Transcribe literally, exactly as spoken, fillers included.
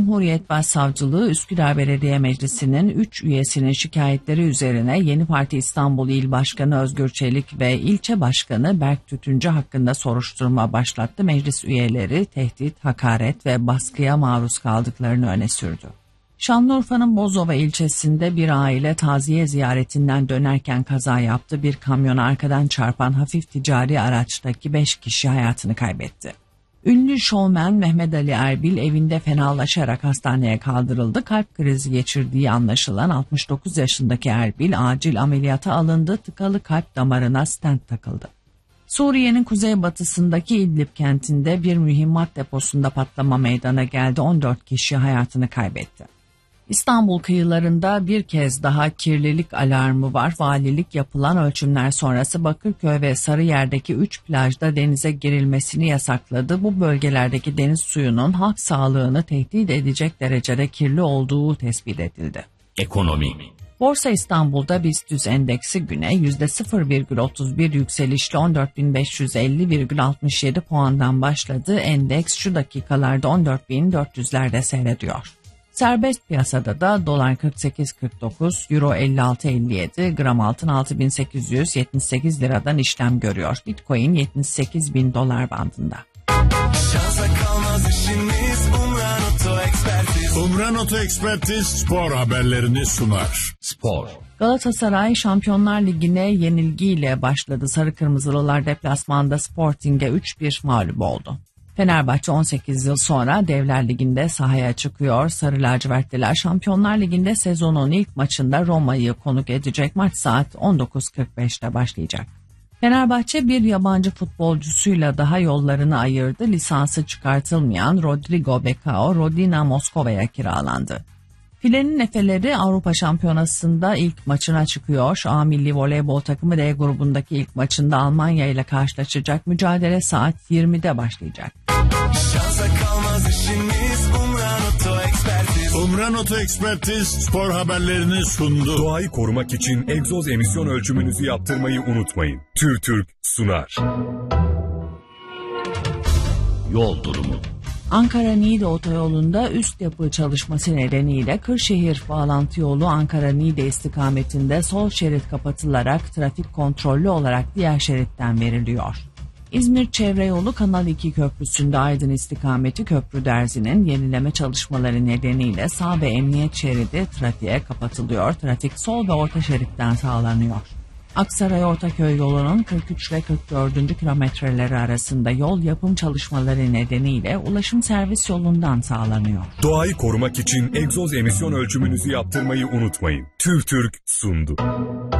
Cumhuriyet Başsavcılığı Üsküdar Belediye Meclisi'nin üç üyesinin şikayetleri üzerine Yeni Parti İstanbul İl Başkanı Özgür Çelik ve ilçe başkanı Berk Tütüncü hakkında soruşturma başlattı. Meclis üyeleri tehdit, hakaret ve baskıya maruz kaldıklarını öne sürdü. Şanlıurfa'nın Bozova ilçesinde bir aile taziye ziyaretinden dönerken kaza yaptı. Bir kamyona arkadan çarpan hafif ticari araçtaki beş kişi hayatını kaybetti. Ünlü şovmen Mehmet Ali Erbil evinde fenalaşarak hastaneye kaldırıldı. Kalp krizi geçirdiği anlaşılan altmış dokuz yaşındaki Erbil acil ameliyata alındı. Tıkalı kalp damarına stent takıldı. Suriye'nin kuzeybatısındaki İdlib kentinde bir mühimmat deposunda patlama meydana geldi. on dört kişi hayatını kaybetti. İstanbul kıyılarında bir kez daha kirlilik alarmı var. Valilik yapılan ölçümler sonrası Bakırköy ve Sarıyer'deki üç plajda denize girilmesini yasakladı. Bu bölgelerdeki deniz suyunun halk sağlığını tehdit edecek derecede kirli olduğu tespit edildi. Ekonomi. Borsa İstanbul'da BIST endeksi güne yüzde sıfır virgül otuz bir yükselişle on dört bin beş yüz elli virgül altmış yedi puandan başladı. Endeks şu dakikalarda on dört bin dört yüzlerde seyrediyor. Serbest piyasada da dolar kırk sekiz kırk dokuz, euro elli altı elli yedi, gram altın altı bin sekiz yüz yetmiş sekiz liradan işlem görüyor. Bitcoin yetmiş sekiz bin dolar bandında. Şansa kalmaz işimiz, Umran Oto Ekspertiz. Umran Oto Ekspertiz spor haberlerini sunar. Spor. Galatasaray Şampiyonlar Ligi'ne yenilgiyle başladı. Sarı Kırmızılılar deplasmanda Sporting'e üç bir mağlup oldu. Fenerbahçe on sekiz yıl sonra Devler Ligi'nde sahaya çıkıyor. Sarı lacivertliler Şampiyonlar Ligi'nde sezonun ilk maçında Roma'yı konuk edecek. Maç saat on dokuz kırk beşte başlayacak. Fenerbahçe bir yabancı futbolcusuyla daha yollarını ayırdı. Lisansı çıkartılmayan Rodrigo Becao, Rodina Moskova'ya kiralandı. Filenin Efeleri Avrupa Şampiyonası'nda ilk maçına çıkıyor. A Milli Voleybol takımı D grubundaki ilk maçında Almanya ile karşılaşacak. Mücadele saat yirmide başlayacak. Şansa kalmaz işimiz, Umran Oto Ekspertiz. Umran Oto Ekspertiz spor haberlerini sundu. Doğayı korumak için egzoz emisyon ölçümünüzü yaptırmayı unutmayın. TÜRTÜRK sunar. Yol durumu. Ankara-Niğde otoyolunda üst yapı çalışması nedeniyle Kırşehir bağlantı yolu Ankara-Niğde istikametinde sol şerit kapatılarak trafik kontrollü olarak diğer şeritten veriliyor. İzmir Çevre Yolu Kanal iki Köprüsü'nde Aydın istikameti Köprü Derzi'nin yenileme çalışmaları nedeniyle sağ ve emniyet şeridi trafiğe kapatılıyor. Trafik sol ve orta şeritten sağlanıyor. Aksaray Ortaköy yolunun kırk üç ile kırk dördüncü kilometreleri arasında yol yapım çalışmaları nedeniyle ulaşım servis yolundan sağlanıyor. Doğayı korumak için egzoz emisyon ölçümünüzü yaptırmayı unutmayın. TÜRTÜRK sundu.